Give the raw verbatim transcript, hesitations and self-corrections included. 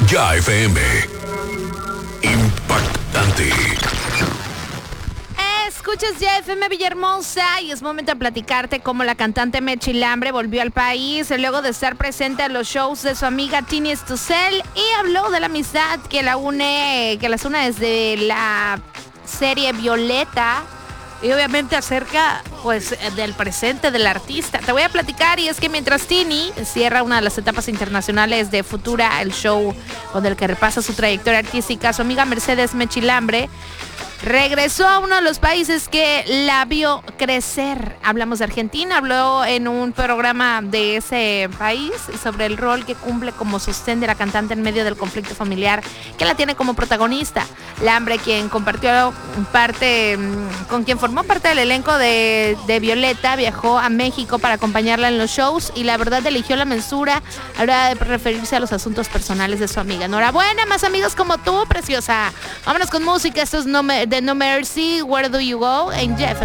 Ya F M. Impactante. Escuchas Ya F M Villahermosa y es momento de platicarte cómo la cantante Mechi Lambre volvió al país luego de estar presente en los shows de su amiga Tini Stossel y habló de la amistad que la une, que las une desde la serie Violeta. Y obviamente acerca pues del presente del artista. Te voy a platicar y es que mientras Tini cierra una de las etapas internacionales de Futura, el show con el que repasa su trayectoria artística, su amiga Mercedes Mechi Lambre regresó a uno de los países que la vio crecer. Hablamos de Argentina, habló en un programa de ese país sobre el rol que cumple como sostén de la cantante en medio del conflicto familiar que la tiene como protagonista. Lambre, quien compartió parte, con quien formó parte del elenco de, de Violeta, viajó a México para acompañarla en los shows y la verdad eligió la mensura a la hora de referirse a los asuntos personales de su amiga. Enhorabuena, más amigos como tú, preciosa. Vámonos con música, esto es no Me- de No Mercy, Where Do You Go, en Jeff.